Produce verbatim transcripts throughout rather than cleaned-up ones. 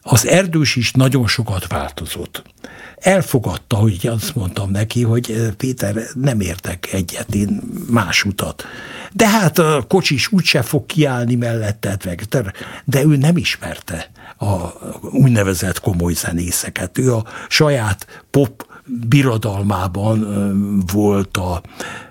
Az Erdős is nagyon sokat változott. Elfogadta, hogy azt mondtam neki, hogy Péter, nem értek egyet, én más utat. De hát a kocsis úgyse fog kiállni melletted, de ő nem ismerte a úgynevezett komoly zenészeket. Ő a saját pop birodalmában volt a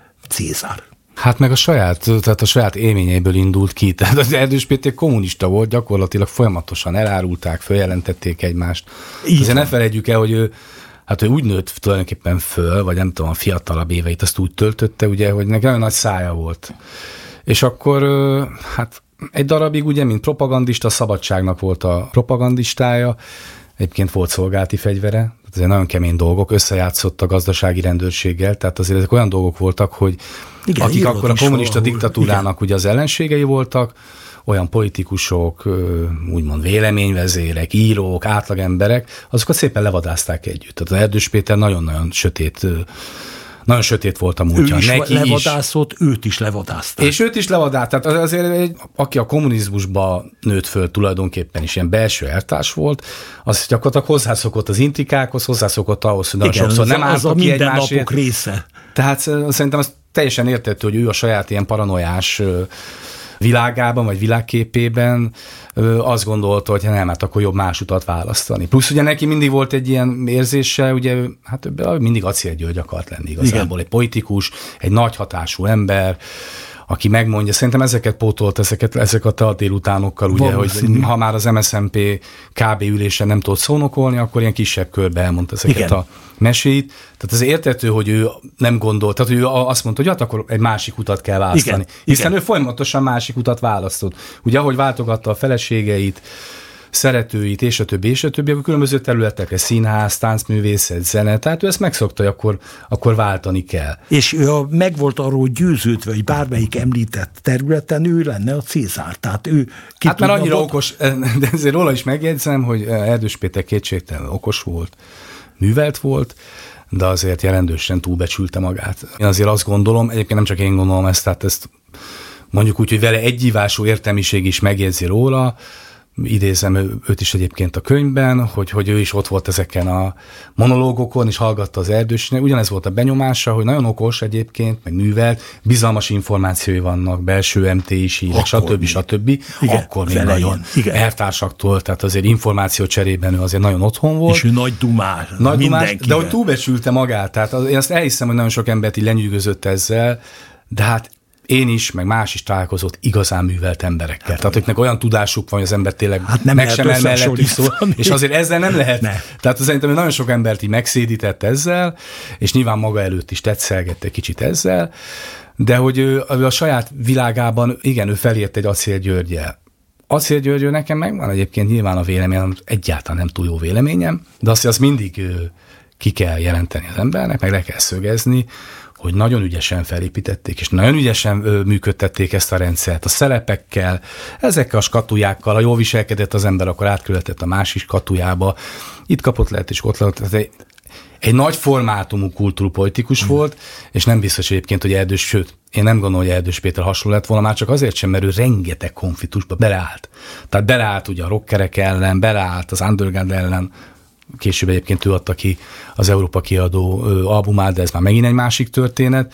Cézár. Hát meg a saját, tehát a saját élményeiből indult ki. Tehát az Erdős Péter kommunista volt, gyakorlatilag folyamatosan elárulták, följelentették egymást. Így Azért ne felejtjük el, hogy ő, hát ő úgy nőtt tulajdonképpen föl, vagy nem tudom, a fiatalabb éveit azt úgy töltötte, ugye, hogy neki nagyon nagy szája volt. És akkor, hát egy darabig ugye, mint propagandista, a Szabadságnak volt a propagandistája, egyébként volt szolgálati fegyvere, azért nagyon kemény dolgok, összejátszott a gazdasági rendőrséggel, tehát azért ezek olyan dolgok voltak, hogy igen, akik akkor a kommunista valahol diktatúrának igen. ugye az ellenségei voltak, olyan politikusok, úgymond véleményvezérek, írók, átlagemberek, azokat szépen levadázták együtt. Tehát az Erdős Péter nagyon-nagyon sötét, nagyon sötét volt a múltja. Ő is Neki levadászott, is. őt is levadázták. És őt is levadázták. Tehát azért egy, aki a kommunizmusba nőtt föl tulajdonképpen is ilyen belső eltárs volt, az gyakorlatilag hozzászokott az intrikákhoz, hozzászokott ahhoz, hogy nagyon igen, sokszor nem álltak ki egymásért. Része. Tehát szerintem az teljesen érthető, hogy ő a saját ilyen paranoiás világában, vagy világképében azt gondolta, hogy nem, hát akkor jobb más utat választani. Plusz ugye neki mindig volt egy ilyen érzése, ugye, hát mindig Acél György akart lenni igazából. Igen. Egy politikus, egy nagy hatású ember, aki megmondja, szerintem ezeket pótolt, ezeket, ezeket a délutánokkal, ugye, hogy ha már az em es zé en pé ká bé ülésen nem tudott szónokolni, akkor ilyen kisebb körbe elmondta ezeket igen. a meséit. Tehát az értető, hogy ő nem gondolt, tehát ő azt mondta, hogy hát akkor egy másik utat kell választani. Igen. Hiszen igen. ő folyamatosan másik utat választott. Ugye, ahogy váltogatta a feleségeit, szeretőit, és a többi, és a többi, akkor különböző területekre, színház, táncművészet, zene, tehát ő ezt megszokta, hogy akkor, akkor váltani kell. És ő meg volt arról győződve, hogy bármelyik említett területen ő lenne a Cézár. Tehát ő ki hát már annyira volt... okos, de ezért róla is megjegyzem, hogy Erdős Péter kétségtelenül okos volt, művelt volt, de azért jelentősen túlbecsülte magát. Én azért azt gondolom, egyébként nem csak én gondolom ezt, tehát ezt mondjuk úgy, hogy vele egyívású értelmiség is megjegyzi róla, idézem őt is egyébként a könyvben, hogy, hogy ő is ott volt ezeken a monológokon, és hallgatta az Erdősnek. Ugyanez volt a benyomása, hogy nagyon okos egyébként, meg művelt, bizalmas információi vannak, belső em té is hírek, stb. stb. Igen, akkor még nagyon eltársaktól, tehát azért információ cserében ő azért nagyon otthon volt. És ő nagy dumás. Nagy dumás, de hogy túlbecsülte magát. Tehát az, én azt elhiszem, hogy nagyon sok embert így lenyűgözött ezzel, de hát én is, meg más is találkozott igazán művelt emberekkel. Hát, tehát akiknek olyan tudásuk van, hogy az ember tényleg hát nem meg sem el mellett is szól, és azért ezzel nem lehet. Ne. Tehát szerintem nagyon sok embert így megszédített ezzel, és nyilván maga előtt is tetszelgette kicsit ezzel, de hogy ő, ő a saját világában, igen, ő felért egy Acél Györgyel. Acél Györgyről nekem megvan egyébként nyilván a véleményem, egyáltalán nem túl jó véleményem, de azt, azt mindig ki kell jelenteni az embernek, meg le kell szögezni, hogy nagyon ügyesen felépítették, és nagyon ügyesen ö, működtették ezt a rendszert a szerepekkel, ezekkel a skatujákkal, ha jól viselkedett az ember, akkor átkületett a másik skatujába, itt kapott lehet, és ott lehet. Egy, egy nagy formátumú kultúrpolitikus mm. volt, és nem biztos egyébként, hogy Erdős, sőt, én nem gondolom, hogy Erdős Péter hasonló lett volna, már csak azért sem, mert ő rengeteg konfliktusba beleállt. Tehát beleállt ugye a rockerek ellen, beleállt az underground ellen, később egyébként ő adta ki az Európa kiadó albumát, de ez már megint egy másik történet.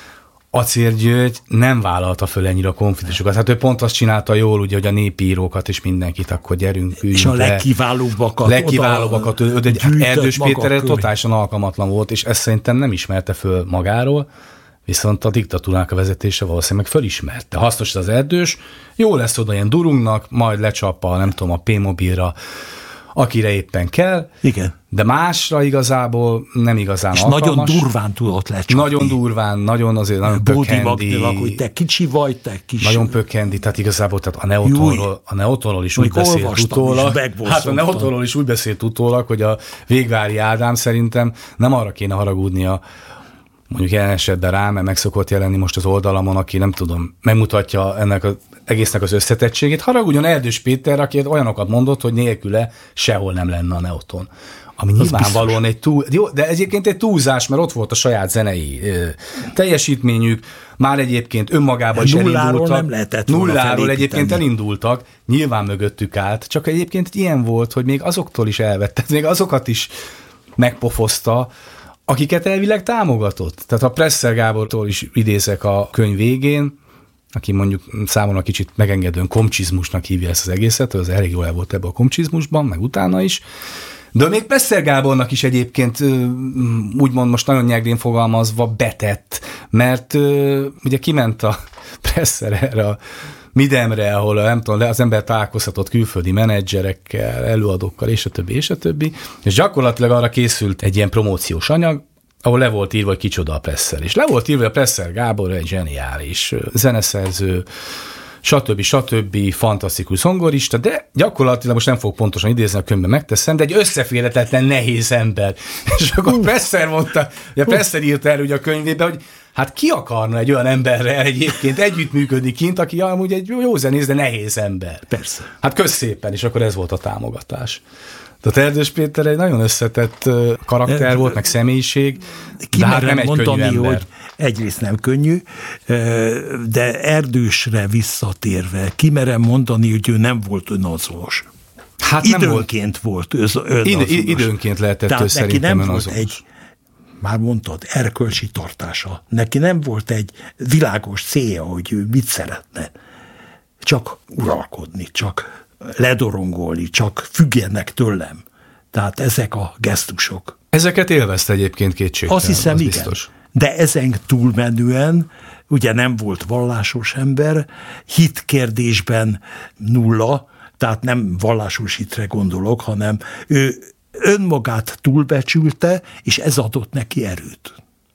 Acél György nem vállalta föl ennyire a konfliktusokat. Hát ő pont azt csinálta jól, ugye, hogy a népírókat és mindenkit, akkor gyerünk, üljünk. És a legkiválóbbakat. Legkiválóbbakat. Ő egy Erdős Péterre totálisan alkalmatlan volt, és ezt szerintem nem ismerte föl magáról, viszont a diktatúrának a vezetése valószínűleg meg fölismerte. Hasznos az Erdős, jó lesz oda ilyen durungnak, majd lecsap a, nem tudom, a P-mobilra, akire éppen kell, igen. De másra igazából nem igazán és alkalmas. Nagyon durván tudott lecsapni. Nagyon durván, nagyon azért nagyon pökhendi. Hogy te kicsi vagy, te kis. Nagyon pökhendi, tehát igazából tehát a Neotonról, a Neotonról is úgy beszélt utólag. Hát a Neotonról is úgy beszélt utólag, hogy a Végvári Ádám szerintem nem arra kéne haragudnia mondjuk jelen esetben rá, mert meg szokott jelenni most az oldalamon, aki nem tudom, megmutatja ennek az egésznek az összetettségét. Haragudjon Erdős Péter, aki olyanokat mondott, hogy nélküle sehol nem lenne a Neoton. Ami az nyilvánvalóan egy túl, jó, de egyébként egy túlzás, mert ott volt a saját zenei ö, teljesítményük, már egyébként önmagában is elindultak. Nem lehetett nulláról egyébként elindultak, nyilván mögöttük állt, csak egyébként ilyen volt, hogy még azoktól is elvette, még azokat is megpofozta, akiket elvileg támogatott. Tehát a Presser Gábortól is idézek a könyv végén, aki mondjuk számomra kicsit megengedően komcsizmusnak hívja ezt az egészet, az elég jól el volt ebben a komcsizmusban, meg utána is. De még Presser Gábornak is egyébként úgymond most nagyon nyelvén fogalmazva betett, mert ugye kiment a Presser erre a Midemre, ahol nem tudom, az ember találkozhatott külföldi menedzserekkel, előadókkal, és a többi, és a többi, és gyakorlatilag arra készült egy ilyen promóciós anyag, ahol le volt írva, hogy kicsoda a Presser. És le volt írva, hogy a Presser Gábor egy zseniális zeneszerző, stb. stb. Fantasztikus zongorista, de gyakorlatilag most nem fogok pontosan idézni, a könyvben megteszem, de egy összeférhetetlen nehéz ember. És akkor uh. Presser mondta, hogy a Presser írta el ugye a könyvében, hogy hát ki akarna egy olyan emberrel egyébként együttműködni kint, aki amúgy egy jó zenész, de nehéz ember. Persze. Hát közszépen, és akkor ez volt a támogatás. Tehát Erdős Péter egy nagyon összetett karakter volt, meg személyiség, ki de hát nem egy mondani, könnyű ember. hogy egyrészt nem könnyű, de Erdősre visszatérve, kimerem mondani, hogy ő nem volt önazonos. Hát időnként nem volt, volt önazonos. Id- időnként lehetett Tehát ő neki szerintem nem önazonos. Volt egy, már mondtad, erkölcsi tartása. Neki nem volt egy világos célja, hogy ő mit szeretne. Csak uralkodni, csak ledorongolni, csak függjenek tőlem. Tehát ezek a gesztusok. Ezeket élvezte egyébként kétségtelen. Azt hiszem, az igen. Biztos. De ezen túlmenően, ugye nem volt vallásos ember, hit kérdésben nulla, tehát nem vallásos hitre gondolok, hanem ő önmagát túlbecsülte, és ez adott neki erőt.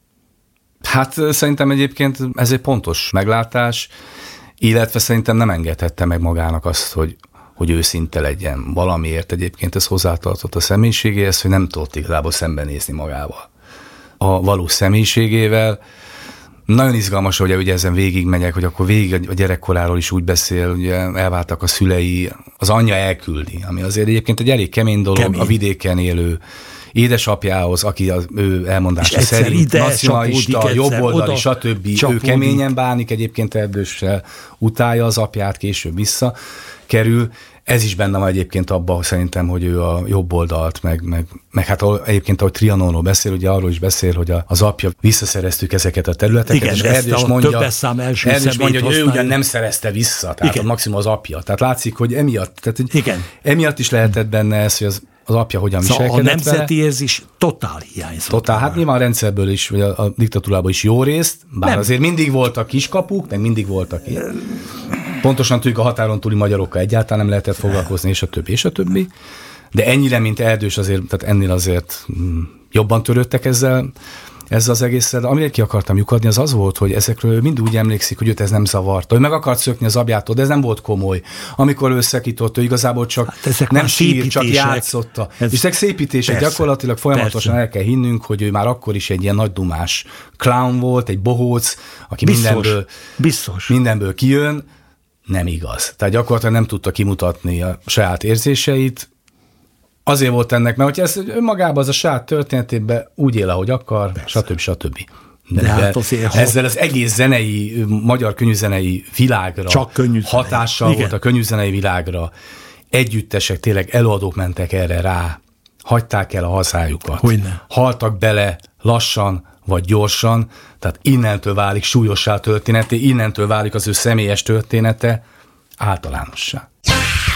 Hát szerintem egyébként ez egy pontos meglátás, illetve szerintem nem engedhette meg magának azt, hogy, hogy őszinte legyen. Valamiért egyébként ez hozzátartott a személyiségéhez, hogy nem tudott igazából szembenézni magával. A valós személyiségével. Nagyon izgalmas, hogy ugye ezen végigmegyek, hogy akkor végig a gyerekkoráról is úgy beszél, ugye elváltak a szülei, az anyja elküldi, ami azért egyébként egy elég kemény dolog, kemény. A vidéken élő édesapjához, aki az ő elmondása szerint nacionalista, jobboldali, stb. Ő keményen bánik, egyébként Erdőssel utálja az apját, később visszakerül. Ez is benne van egyébként abban szerintem, hogy ő a jobb oldalt, meg, meg, meg hát egyébként ahogy Trianonról beszél, ugye arról is beszél, hogy az apja visszaszereztük ezeket a területeket, igen, és Erdős mondja, Erdős mondja, hogy ő ugyan nem szerezte vissza, tehát igen. A maximum az apja. Tehát látszik, hogy emiatt, tehát igen. emiatt is lehetett benne ez, hogy az az apja hogyan szóval viselkedett a nemzeti vele. Érzés totál hiányzott. Totál, hát nyilván a rendszerből is, vagy a, a diktatúrában is jó részt, bár nem. Azért mindig voltak kiskapuk, meg mindig voltak itt. Pontosan tudjuk, a határon túli magyarokkal egyáltalán nem lehetett foglalkozni, és a többi, és a többi. De ennyire, mint Erdős, azért, tehát ennél azért jobban törődtek ezzel, ezzel az egésszel. De amire ki akartam lyukadni, az az volt, hogy ezekről mind úgy emlékszik, hogy őt ez nem zavarta. Ő meg akart szökni az apjától, de ez nem volt komoly. Amikor ő szekított, ő igazából csak hát nem sír, csak játszotta. Ez és ezek szépítések, persze, gyakorlatilag folyamatosan persze. El kell hinnünk, hogy ő már akkor is egy ilyen nagy dumás clown volt, egy bohóc, aki biztos, mindenből, biztos. mindenből kijön. Nem igaz. Tehát gyakorlatilag nem tudta kimutatni a saját érzéseit. Azért volt ennek, mert hogyha ez önmagában az a saját történetében úgy él, ahogy akar, persze. stb. stb. De, De hát azért, ezzel az egész zenei, magyar könnyűzenei világra csak hatással igen. volt a könnyűzenei világra. Együttesek, tényleg előadók mentek erre rá, hagyták el a hazájukat. Hogyne. Haltak bele lassan vagy gyorsan, tehát innentől válik súlyossá története, innentől válik az ő személyes története általánossá.